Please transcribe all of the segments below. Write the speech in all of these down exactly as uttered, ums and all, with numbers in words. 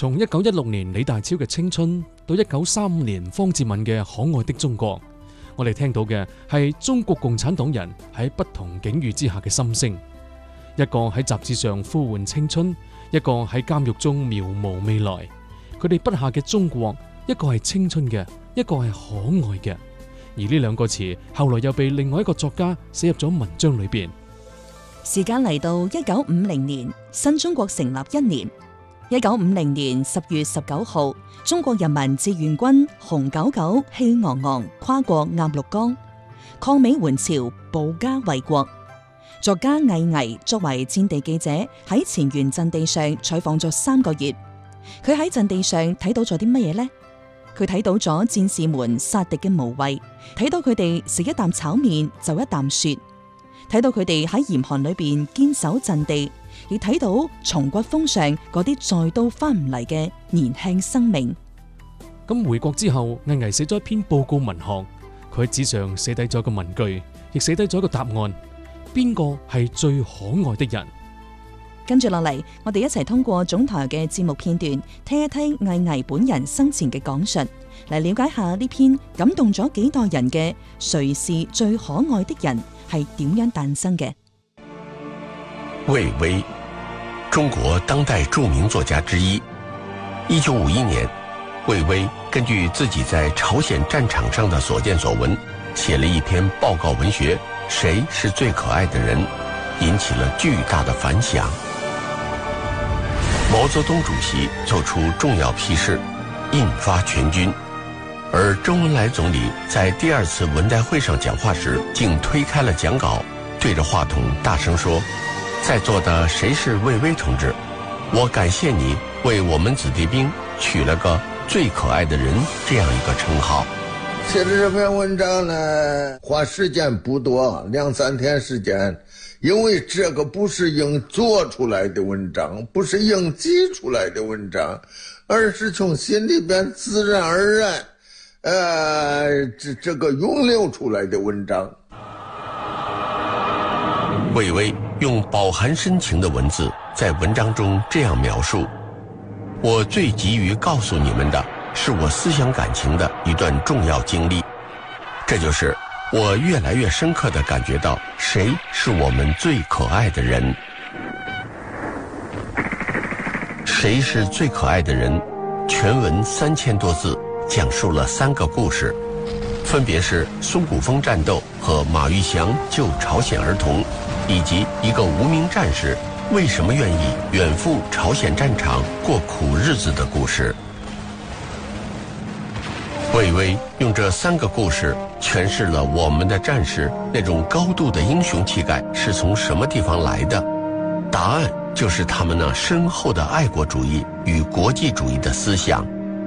從一九一六年李大超嘅青春到一九三五年方志敏嘅可愛的中國，我哋聽到嘅係中國共產黨人喺不同境遇之下嘅心聲。一個喺雜誌上呼喚青春，一個喺監獄中描摹未來。佢哋筆下嘅中國，一個係青春嘅，一個係可愛嘅。而呢兩個詞後來又被另外一個作家寫入咗文章裏邊。 時間嚟到一九五零年，新中國成立一年。一九五零年十月十九號，中國人民志願軍紅九九氣昂昂跨過鴨綠江，抗美援朝，保家衛國。作家魏巍作為戰地記者喺前沿陣地上採訪咗三個月，佢喺陣地上睇到咗啲乜嘢呢？佢睇到咗戰士們殺敵嘅無畏，睇到佢哋食一啖炒麵就一啖雪，睇到佢哋喺嚴寒裏邊堅守陣地，亦睇到松骨峰上嗰啲再都翻唔嚟嘅年輕生命。 咁回國之後，魏巍寫咗一篇報告文學，佢喺紙上寫低咗一個文句，亦寫低咗一個答案：邊個係最可愛的人？ 跟住落嚟，我哋一齊通過總台嘅節目片段，聽一聽魏巍本人生前嘅講述，嚟了解下呢篇感動咗幾代人嘅《誰是最可愛的人》係點樣誕生嘅。 魏巍，中國當代著名作家之一。一九五一年，魏巍根據自己在朝鮮戰場上的所見所聞，寫了一篇報告文學《誰是最可愛的人》，引起了巨大的反響。毛澤東主席做出重要批示，印發全軍，而周恩來總理在第二次文代會上講話時，竟推開了講稿，對着話筒大聲說：在座的誰是魏巍同志？我感謝你為我們子弟兵取了個最可愛的人這樣一個稱號。 寫的這篇文章呢，花時間不多，兩三天時間，因為這個不是硬做出來的文章，不是硬記出來的文章，而是從心裏邊自然而然，呃，這這個湧流出來的文章。 魏巍用飽含深情的文字在文章中這樣描述：我最急於告訴你們的是我思想感情的一段重要經歷，這就是我越來越深刻地感覺到誰是我們最可愛的人。誰是最可愛的人？全文三千多字，講述了三個故事，分別是松骨峰戰鬥和馬玉祥救朝鮮兒童，以及一個無名戰士為什麼願意遠赴朝鮮戰場過苦日子的故事。魏巍用這三個故事詮釋了我們的戰士那種高度的英雄氣概是從什麼地方來的。答案就是他們那深厚的愛國主義與國際主義的思想。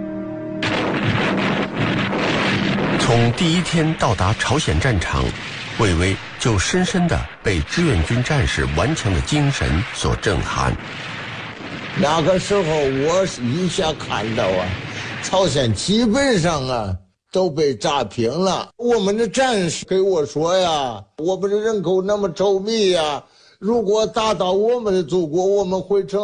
從第一天到達朝鮮戰場，魏巍就深深地被志願軍戰士頑強的精神所震撼。 那個時候我一下看到啊，朝鮮基本上啊都被炸平了。我們的戰士給我說呀，我們的人口那麼稠密呀，如果打到我們的祖國，我們會成